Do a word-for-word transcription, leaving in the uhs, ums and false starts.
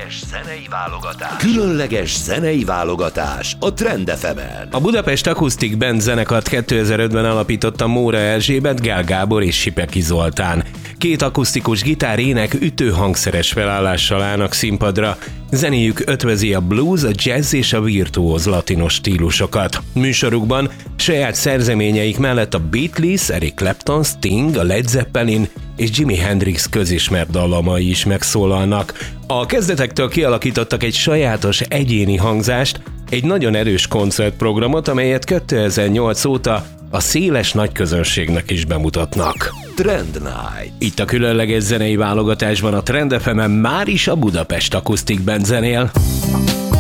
Különleges zenei válogatás. Különleges zenei válogatás a Trend ef emen. A Budapest Acoustic Band zenekart kétezer-ötben alapította Móra Erzsébet, Gál Gábor és Sipeki Zoltán. Két akusztikus gitárének ütőhangszeres felállással állnak színpadra. Zenéjük ötvözi a blues, a jazz és a virtuóz latinos stílusokat. Műsorukban saját szerzeményeik mellett a Beatles, Eric Clapton, Sting, a Led Zeppelin és Jimi Hendrix közismert dallamai is megszólalnak. A kezdetektől kialakítottak egy sajátos egyéni hangzást, egy nagyon erős koncertprogramot, amelyet kétezer-nyolc óta a széles nagyközönségnek is bemutatnak. Trend Night. Itt a különleges zenei válogatásban a Trend ef emen már is a Budapest Acoustic Band zenél.